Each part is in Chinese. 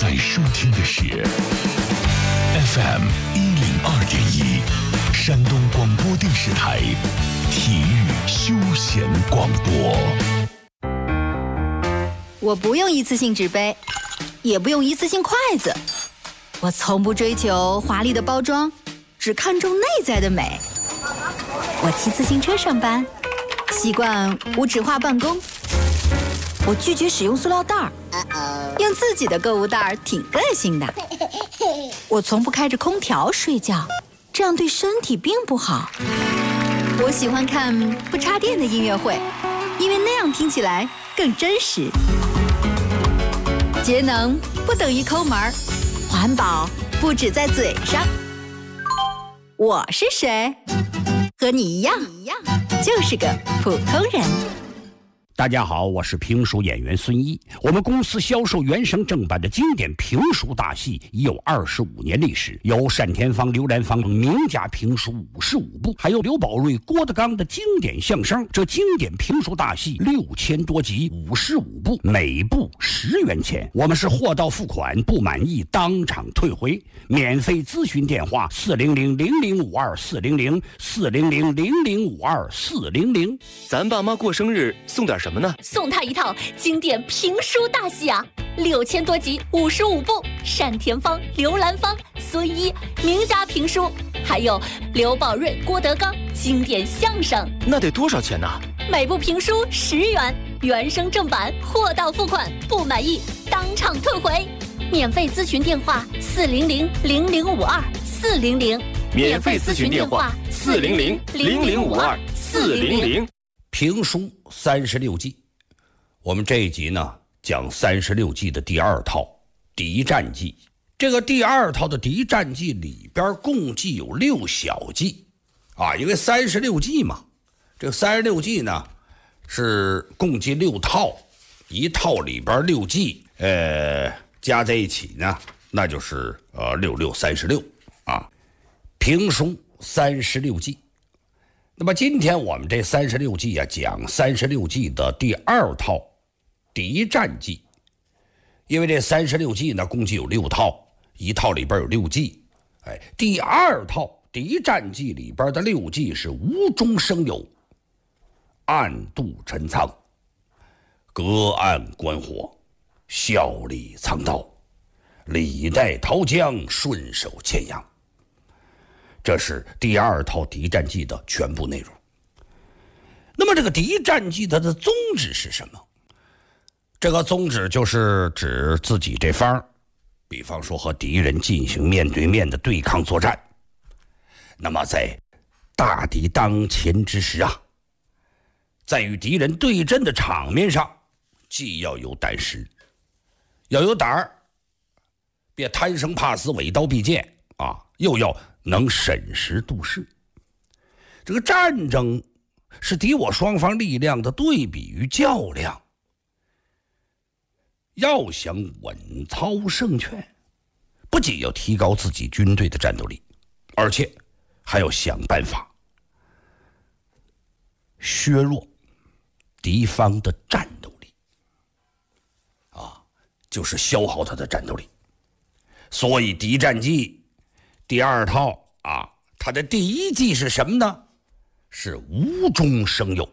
在收听的是 FM 102.1山东广播电视台体育休闲广播。 我不用一次性纸杯，也不用一次性筷子，我从不追求华丽的包装，只看重内在的美。我骑自行车上班，习惯无纸化办公。我拒绝使用塑料袋儿，用自己的购物袋儿挺个性的。我从不开着空调睡觉，这样对身体并不好。我喜欢看不插电的音乐会，因为那样听起来更真实。节能不等于抠门儿，环保不只在嘴上。我是谁？和你一样，就是个普通人。 大家好，我是评书演员孙一。我们公司销售原声正版的经典评书大戏已有25年历史，有单田芳、刘兰芳名家评书55部，还有刘宝瑞、郭德纲的经典相声。这经典评书大戏6000多集，55部，每部10元钱。我们是货到付款，不满意当场退回。免费咨询电话400-0052-400，400-0052-400。 咱爸妈过生日送点什么呢？ 送他一套经典评书大戏啊，6000多集，55部，单田芳、刘兰芳、孙一名家评书，还有刘宝瑞、郭德纲经典相声。 那得多少钱呢？ 每部评书10元，原声正版，货到付款，不满意当场退回。免费咨询电话400-0052-400， 免费咨询电话400-0052-400。 评书36计，我们这一集呢讲36计的第2套敌战计。这个第2套的敌战计里边共计有6小计啊，因为36计嘛，这个36计呢是共计6套，一套里边6计，加在一起呢，那就是6636啊。评书36计。那么今天我们这36计啊，讲36计的第2套敌战计。因为这36计呢，共计有6套，一套里边有6计。第2套敌战计里边的6计是无中生有，暗度陈仓，隔岸观火，笑里藏刀，李代桃僵，顺手牵羊。这是第2套敌战计的全部内容。那么这个敌战计它的宗旨是什么？这个宗旨就是指自己这方，比方说和敌人进行面对面的对抗作战。那么在大敌当前之时啊，在与敌人对阵的场面上，既要有胆识，要有胆儿，别贪生怕死、伪刀必剑啊，又要能审时度势。这个战争是敌我双方力量的对比与较量，要想稳操胜券，不仅要提高自己军队的战斗力，而且还要想办法削弱敌方的战斗力啊，就是消耗他的战斗力。所以敌战计第2套啊，它的第1计是什么呢？是无中生有，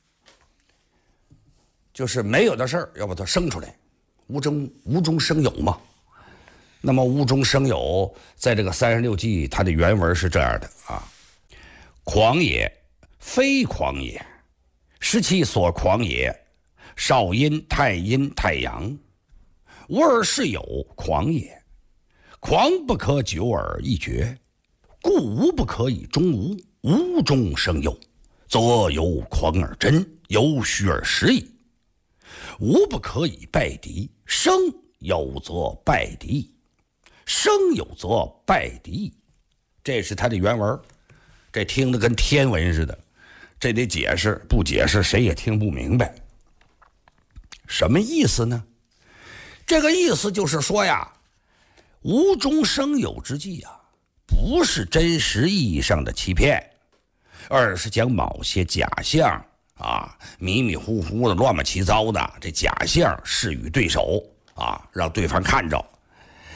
就是没有的事儿要把它生出来，无中生有嘛。那么无中生有，在这个36计，它的原文是这样的啊：狂也，非狂也，失其所狂也。少阴、太阴、太阳，无而是有，狂也。狂不可久而易绝，故无不可以终无，无中生有，则有狂而真，有虚而实矣。无不可以败敌，生有则败敌，生有则败敌。这是他的原文，这听得跟天文似的，这得解释，不解释谁也听不明白。什么意思呢？这个意思就是说呀，无中生有之计啊，不是真实意义上的欺骗，而是将某些假象啊，迷迷糊糊的、乱七糟的这假象示与对手啊，让对方看着，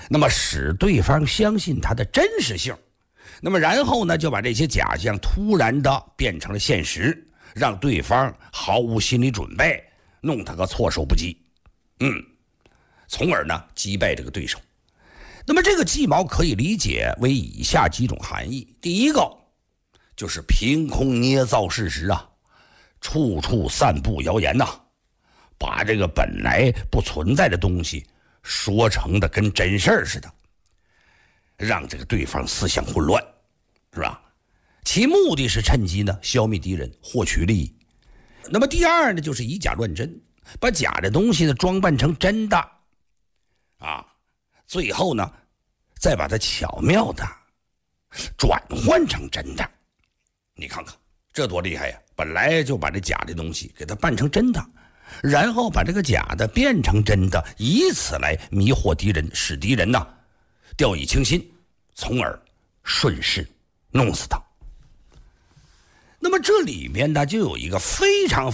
那么使对方相信它的真实性，那么然后呢，就把这些假象突然的变成了现实，让对方毫无心理准备，弄他个措手不及，从而呢击败这个对手。那么这个计谋可以理解为以下几种含义。第一个就是凭空捏造事实啊，处处散布谣言呐，把这个本来不存在的东西说成的跟真事儿似的，让这个对方思想混乱，是吧？其目的是趁机呢消灭敌人，获取利益。那么第二呢，就是以假乱真，把假的东西呢装扮成真的啊，最后呢再把它巧妙的转换成真的。你看看这多厉害呀！本来就把这假的东西给它扮成真的，然后把这个假的变成真的，以此来迷惑敌人，使敌人呢掉以轻心，从而顺势弄死他。那么这里面呢就有一个非常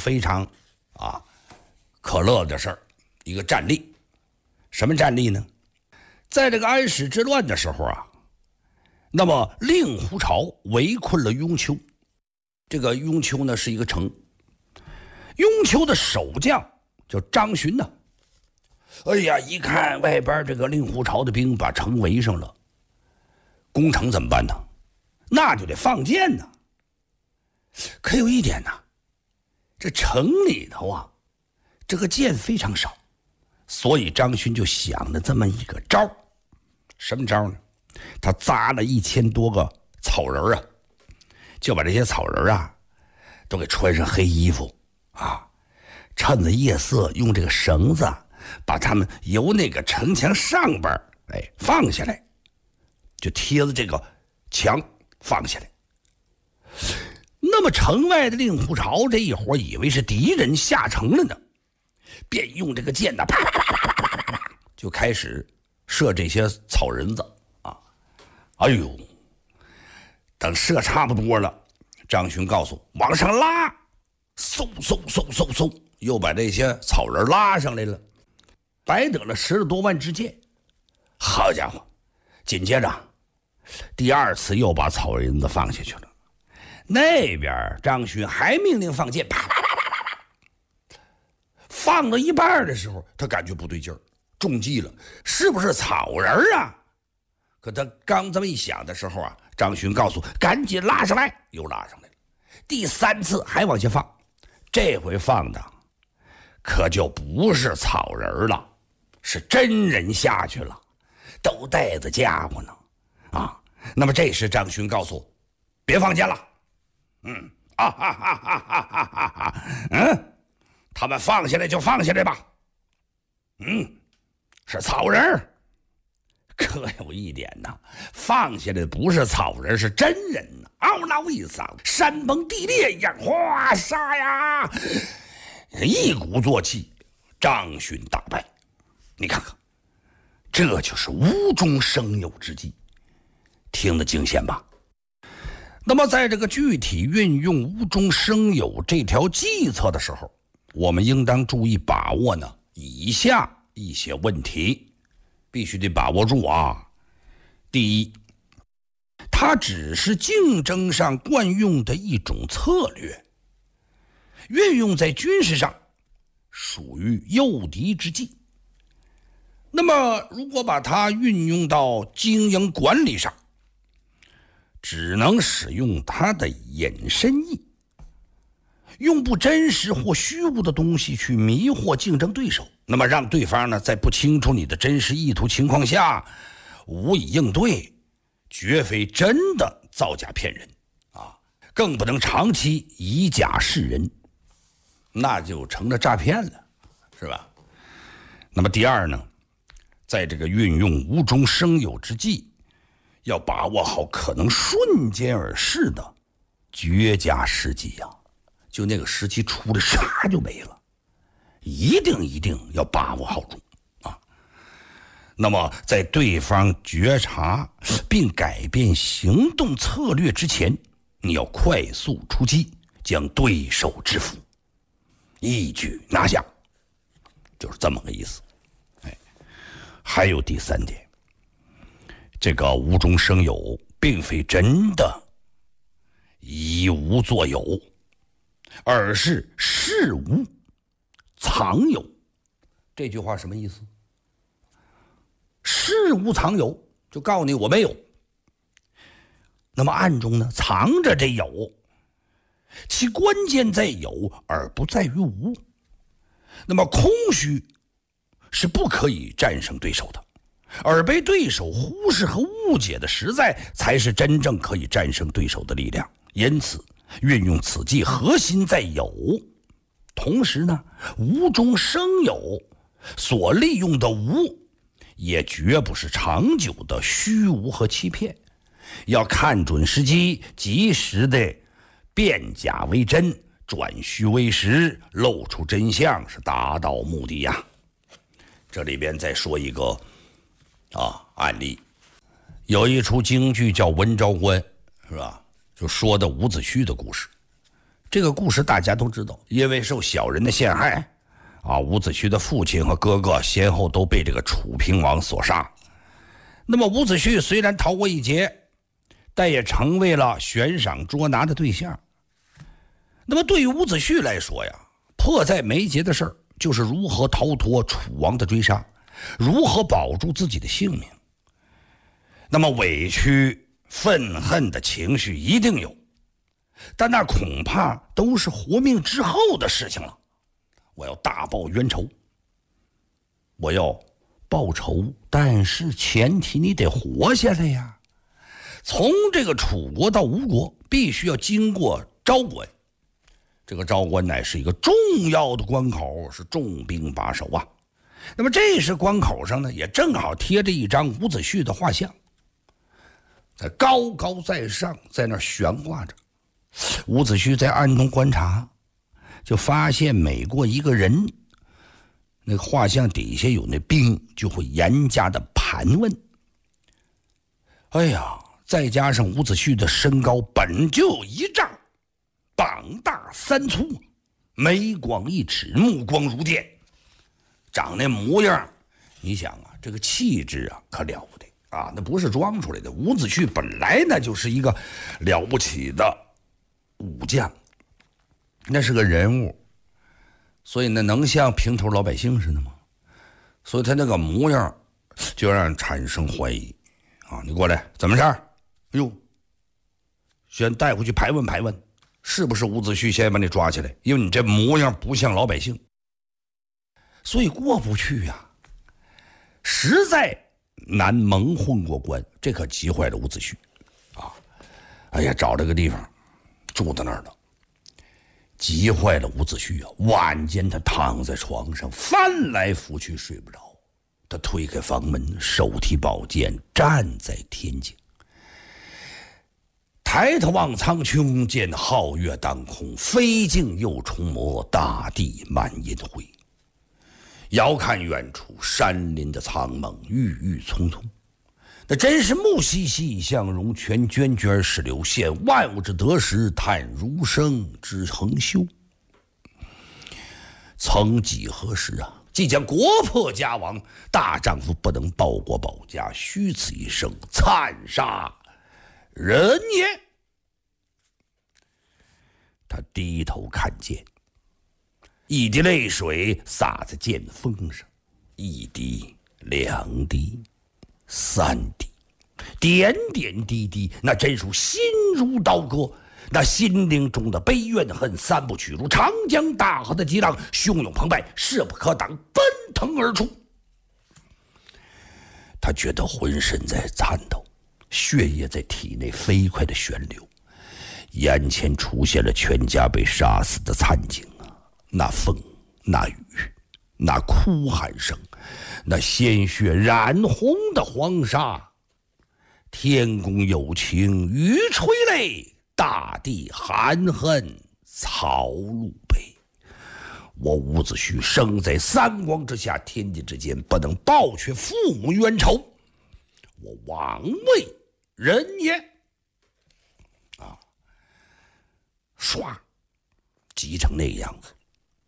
可乐的事儿，一个战例。什么战例呢？在这个安史之乱的时候啊，那么令狐潮围困了雍丘。这个雍丘呢是一个城，雍丘的守将叫张巡呢。哎呀，一看外边这个令狐潮的兵把城围上了，攻城怎么办呢？那就得放箭呢。可有一点呢，这城里头啊，这个箭非常少，所以张巡就想了这么一个招。什么招呢？他扎了1000多个草人啊，就把这些草人啊都给穿上黑衣服啊，趁着夜色用这个绳子把他们由那个城墙上边放下来，就贴着这个墙放下来。那么城外的令狐潮这一伙以为是敌人下城了呢，便用这个箭呢啪啪啪啪啪啪啪就开始射这些草人子啊。哎呦，等射差不多了，张巡告诉往上拉，嗖，又把这些草人拉上来了，白得了10多万支箭。好家伙，紧接着第二次又把草人子放下去了。那边张巡还命令放箭，啪啪啪啪啪，放到一半的时候，他感觉不对劲儿，中计了，是不是草人啊？可他刚这么一想的时候啊，张巡告诉赶紧拉上来，又拉上来了。第3次还往下放，这回放的可就不是草人了，是真人下去了，都带着家伙呢啊！那么这时张巡告诉别放箭了。他们放下来就放下来吧。是草人。可有一点呢，放下来不是草人，是真人呢。嗷嗷一嗓，山崩地裂一样，哗杀呀，一鼓作气，张巡大败。你看看，这就是无中生有之计，听得惊险吧？那么在这个具体运用无中生有这条计策的时候，我们应当注意把握呢以下一些问题，必须得把握住啊。第一，它只是竞争上惯用的一种策略，运用在军事上属于诱敌之计。那么如果把它运用到经营管理上，只能使用它的引申义，用不真实或虚无的东西去迷惑竞争对手，那么让对方呢在不清楚你的真实意图情况下无以应对，绝非真的造假骗人啊，更不能长期以假示人，那就成了诈骗了，是吧？那么第二呢，在这个运用无中生有之计，要把握好可能瞬间而逝的绝佳时机呀，就那个时期出了啥就没了，一定要把握好住啊。那么在对方觉察并改变行动策略之前，你要快速出击，将对手制服，一举拿下，就是这么个意思。还有第3点， 这个无中生有并非真的以无作有，而是事无藏有。这句话什么意思？事无藏有，就告诉你我没有，那么暗中呢藏着这有，其关键在有而不在于无。那么空虚是不可以战胜对手的，而被对手忽视和误解的实在才是真正可以战胜对手的力量。因此运用此计核心在有，同时呢无中生有，所利用的无也绝不是长久的虚无和欺骗，要看准时机，及时的变假为真，转虚为实，露出真相，是达到目的呀。这里边再说一个案例，有一出京剧叫《文昭关》，是吧？就说的伍子胥的故事。这个故事大家都知道，因为受小人的陷害伍子胥的父亲和哥哥先后都被这个楚平王所杀。那么伍子胥虽然逃过一劫，但也成为了悬赏捉拿的对象。那么对于伍子胥来说呀，迫在眉睫的事儿就是如何逃脱楚王的追杀，如何保住自己的性命。那么委屈愤恨的情绪一定有，但那恐怕都是活命之后的事情了。我要大报冤仇，我要报仇，但是前提你得活下来呀。从这个楚国到吴国必须要经过昭关，这个昭关乃是一个重要的关口，是重兵把守啊。那么这时关口上呢，也正好贴着一张伍子胥的画像，在高高在上，在那儿悬挂着。伍子胥在暗中观察，就发现每过一个人，那个画像底下有那兵，就会严加的盘问。哎呀，再加上伍子胥的身高本就有1丈，膀大3粗，眉广1尺，目光如电，长那模样，你想这个气质可了不得那不是装出来的。伍子胥本来呢就是一个了不起的武将，那是个人物，所以呢能像平头老百姓似的吗？所以他那个模样就让人产生怀疑你过来怎么事儿？哟，先带回去盘问盘问，是不是伍子胥先把你抓起来？因为你这模样不像老百姓，所以过不去实在难蒙混过关。这可急坏了伍子胥哎呀，找了个地方住在那儿了，急坏了伍子胥晚间他躺在床上翻来覆去睡不着，他推开房门，手提宝剑站在天井，抬头望苍穹，见皓月当空，飞镜又重磨，大地满阴灰。遥看远处，山林的苍茫，郁郁葱葱，那真是木兮兮，向荣泉，涓涓是流线，万物之得失，叹儒生之恒修。曾几何时即将国破家亡，大丈夫不能报国保家，虚此一生，惨杀人也。他低头看剑，一滴泪水洒在剑锋上，1滴2滴3滴，点点滴滴，那真属心如刀割。那心灵中的悲怨恨3部曲，如长江大河的激浪，汹涌澎湃，势不可挡，奔腾而出。他觉得浑身在颤抖，血液在体内飞快的旋流，眼前出现了全家被杀死的惨景那风，那雨，那哭喊声，那鲜血染红的黄沙。天公有情，雨垂泪，大地含恨，草露悲。我伍子胥生在3光之下，天地之间，不能报却父母冤仇，我枉为人也。唰，急成那样子。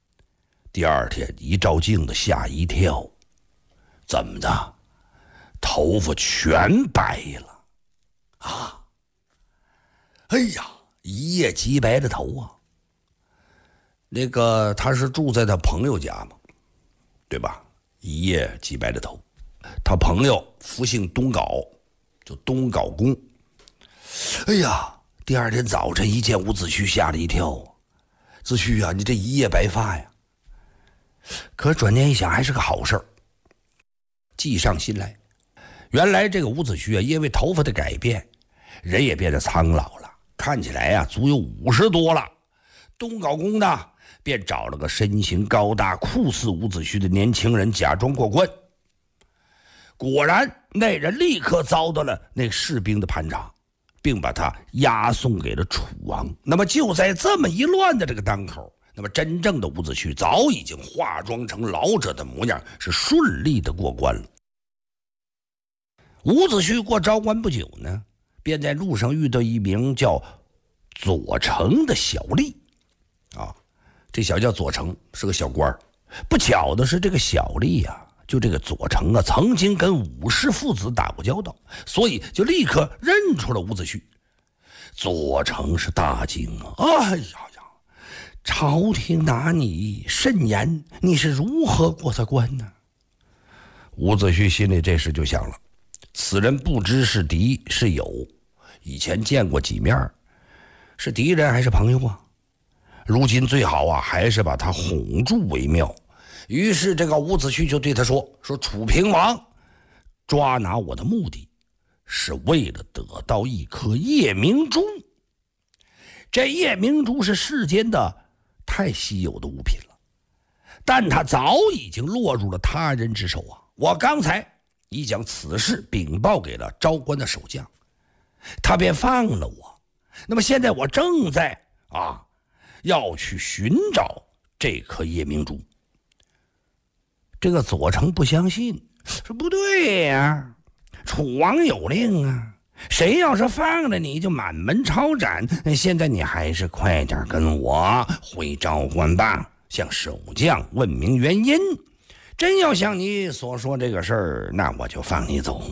第2天一照镜子，吓一跳，怎么的？头头发全白了啊！哎呀，一夜极白的头啊！那个他是住在他朋友家嘛，对吧？一夜极白的头，他朋友福姓东镐，就东镐公。哎呀，第二天早晨一见伍子胥，吓了一跳。子胥啊，你这一夜白发呀！可转念一想，还是个好事儿。计上心来，原来这个伍子胥啊，因为头发的改变，人也变得苍老了，看起来啊，足有50多了。东镐公呢，便找了个身形高大、酷似伍子胥的年轻人假装过关。果然，那人立刻遭到了那士兵的盘查，并把他押送给了楚王。那么就在这么一乱的这个当口，那么真正的伍子胥早已经化妆成老者的模样，是顺利的过关了。伍子胥过昭关不久呢，便在路上遇到一名叫左丞的小吏啊，这小叫左丞，是个小官。不巧的是，这个小吏啊，就这个左丞啊，曾经跟武士父子打过交道，所以就立刻认出了伍子胥。左丞是大惊啊！哎呀呀，朝廷拿你甚严，你是如何过的关呢？伍子胥心里这时就想了，此人不知是敌是友，以前见过几面，是敌人还是朋友啊？如今最好啊，还是把他哄住为妙。于是这个伍子胥就对他说楚平王抓拿我的目的是为了得到一颗夜明珠。这夜明珠是世间的太稀有的物品了，但它早已经落入了他人之手啊！我刚才已将此事禀报给了昭关的守将，他便放了我。那么现在我正在要去寻找这颗夜明珠。这个左丞不相信，说不对呀，楚王有令啊，谁要是放了你就满门抄斩。现在你还是快点跟我回昭关吧，向守将问明原因。真要像你所说这个事儿，那我就放你走。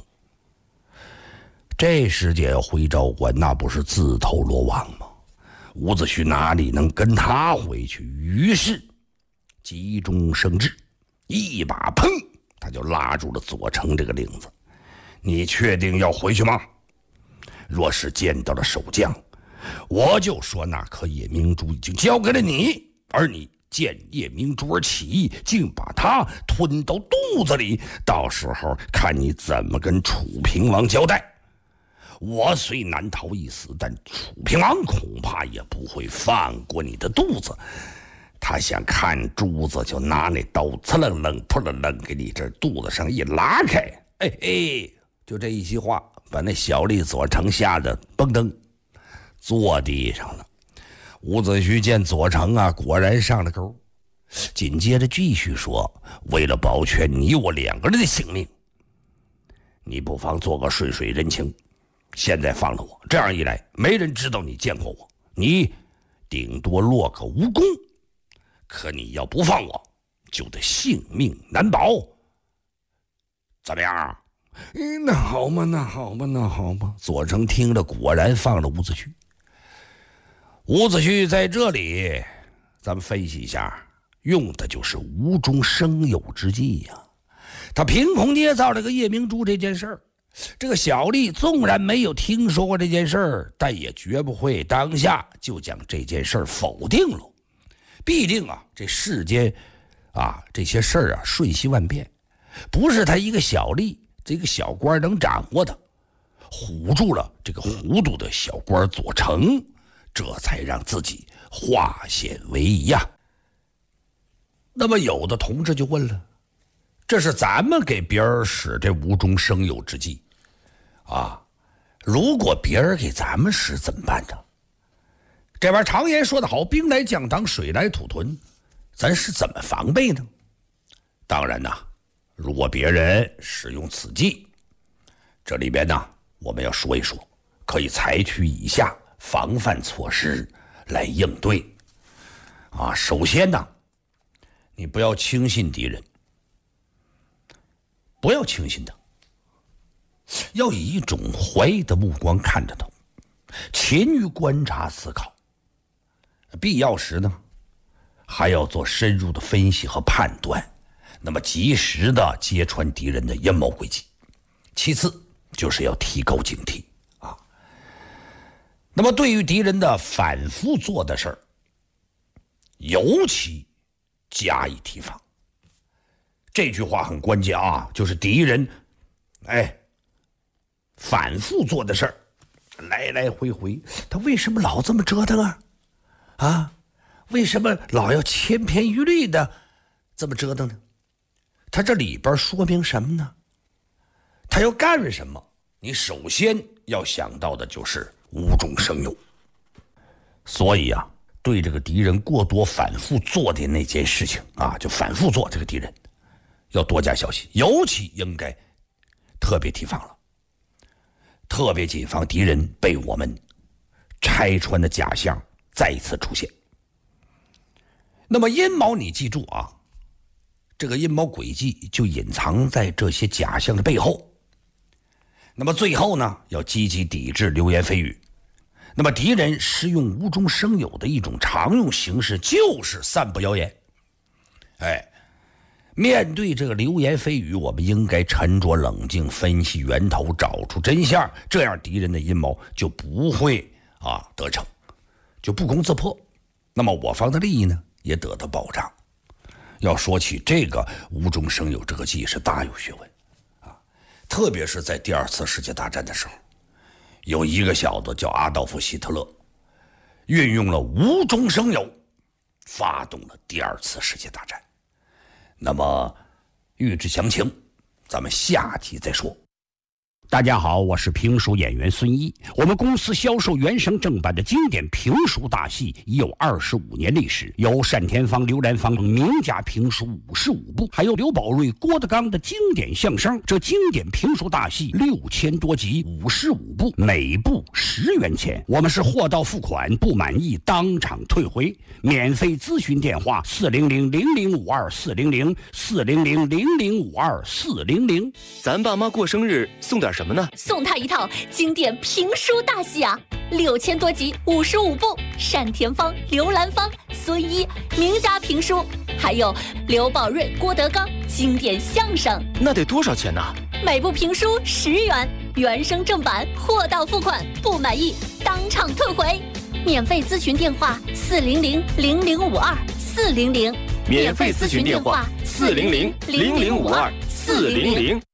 这时间回昭关，那不是自投罗网吗？伍子胥哪里能跟他回去？于是急中生智，一把砰，他就拉住了左丞这个领子。你确定要回去吗？若是见到了守将，我就说那颗夜明珠已经交给了你，而你见夜明珠而起义，竟把它吞到肚子里，到时候看你怎么跟楚平王交代。我虽难逃一死，但楚平王恐怕也不会放过你的肚子。他想看珠子，就拿那刀呲楞楞扑棱楞给你这肚子上一拉开。就这一席话，把那小吏左丞吓得蹦蹬坐地上了。伍子胥见左丞果然上了钩，紧接着继续说，为了保全你我2个人的性命，你不妨做个水水人情，现在放了我，这样一来没人知道你见过我，你顶多落个无功，可你要不放我，就得性命难保。怎么样？那好嘛，那好嘛，那好嘛。左丞听了，果然放了伍子胥。伍子胥在这里，咱们分析一下，用的就是无中生有之计呀。他凭空捏造了个夜明珠这件事儿，这个小吏纵然没有听说过这件事儿，但也绝不会当下就将这件事儿否定了。必定这世间这些事儿瞬息万变，不是他一个小吏这个小官能掌握的，唬住了这个糊涂的小官左丞，这才让自己化险为夷呀。那么有的同志就问了，这是咱们给别人使这无中生有之计如果别人给咱们使怎么办呢？这边常言说得好，兵来将挡，水来土屯，咱是怎么防备呢？当然如果别人使用此计，这里边我们要说一说，可以采取以下防范措施来应对首先你不要轻信敌人，不要轻信他要以一种怀疑的目光看着他，勤于观察思考，必要时呢还要做深入的分析和判断，那么及时的揭穿敌人的阴谋诡计。其次就是要提高警惕啊。那么对于敌人的反复做的事儿，尤其加以提防。这句话很关键啊，就是敌人反复做的事儿，来来回回，他为什么老这么折腾啊？为什么老要千篇一律的这么折腾呢？他这里边说明什么呢？他要干什么？你首先要想到的就是无中生有。所以啊，对这个敌人过多反复做的那件事情啊，就反复做，这个敌人要多加小心，尤其应该特别提防了，特别谨防敌人被我们拆穿的假象再一次出现。那么阴谋你记住啊，这个阴谋诡计就隐藏在这些假象的背后。那么最后呢，要积极抵制流言蜚语。那么敌人施用无中生有的一种常用形式就是散布谣言。面对这个流言蜚语，我们应该沉着冷静，分析源头，找出真相，这样敌人的阴谋就不会得逞，就不攻自破。那么我方的利益呢，也得到保障。要说起这个无中生有这个计是大有学问啊，特别是在第二次世界大战的时候，有一个小子叫阿道夫·希特勒，运用了无中生有，发动了第二次世界大战。那么欲知详情，咱们下集再说。大家好，我是评书演员孙一。我们公司销售原声正版的经典评书大戏已有25年历史，有单田芳、刘兰芳名家评书55部，还有刘宝瑞、郭德纲的经典相声。这经典评书大戏6000多集，55部，每部10元钱。我们是货到付款，不满意当场退回。免费咨询电话400-0052-400，400-0052-400。 咱爸妈过生日送点什么呢？ 送他一套经典评书大戏啊，6000多集，55部，单田芳、刘兰芳、孙一名家评书，还有刘宝瑞、郭德纲经典相声。 那得多少钱呢？ 每部评书10元，原声正版，货到付款，不满意当场退回。免费咨询电话400-0052-400， 免费咨询电话400-0052-400。